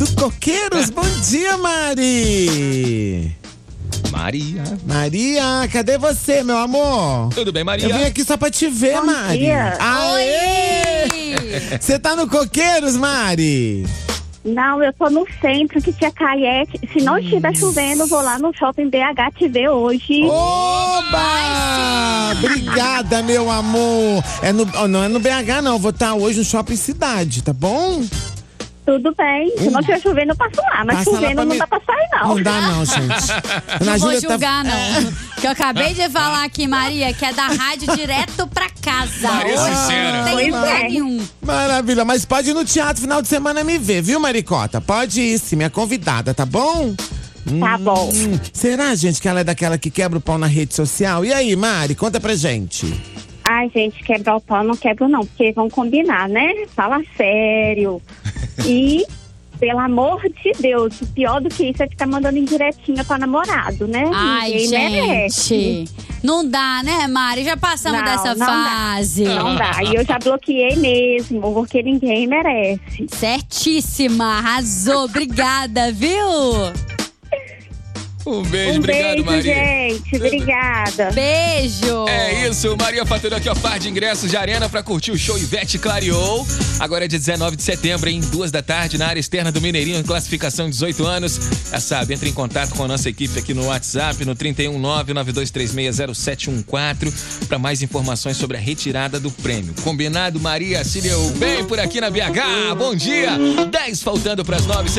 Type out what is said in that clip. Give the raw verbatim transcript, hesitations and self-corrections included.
dos coqueiros. Bom dia, Mari. Maria. Maria, cadê você, meu amor? Tudo bem, Maria? Eu vim aqui só pra te ver, Bom Mari. dia. Aê! Você tá no Coqueiros, Mari? Não, eu tô no centro que tinha Caiete. Se não estiver chovendo, eu vou lá no Shopping B H te ver hoje. Oba! Obrigada, meu amor. É no, oh, não é no B H, não. Eu vou estar hoje no Shopping Cidade, tá bom? Tudo bem. Se não estiver chovendo, eu passo lá. Mas Passa lá chovendo pra não mim. dá pra sair, não. Não dá, não, gente. Ana Não vou Júlia julgar, tá... não. Que eu acabei de falar aqui, Maria, que é da rádio direto pra casa. Maria Hoje sincera. não tem Pois lugar é. nenhum. Maravilha, mas pode ir no teatro final de semana me ver, viu, Maricota? Pode ir, sim, minha convidada, tá bom? Tá bom. Hum, será, gente, que ela é daquela que quebra o pau na rede social? E aí, Mari, conta pra gente. Ai, gente, quebrar o pau não quebro, não. Porque vão combinar, né? Fala sério. E... Pelo amor de Deus, o pior do que isso é ficar mandando indiretinha pra namorado, né? Ai, Ninguém merece. gente. Não dá, né, Mari? Já passamos Não, dessa não fase. Dá. Não dá. E eu já bloqueei mesmo, porque ninguém merece. Certíssima, arrasou. Obrigada, viu? Um beijo, Um obrigado, beijo, Maria. gente. Obrigada. Beijo. É isso, Maria faturou aqui, ó, par de ingressos de arena pra curtir o show Ivete clareou. Agora é dia dezenove de setembro, em duas da tarde, na área externa do Mineirinho, em classificação dezoito anos. Já sabe, entre em contato com a nossa equipe aqui no WhatsApp, no trinta e um, nove nove dois três seis zero sete um quatro, pra mais informações sobre a retirada do prêmio. Combinado, Maria? Se deu bem por aqui na B H. Bom dia! dez faltando pras nove.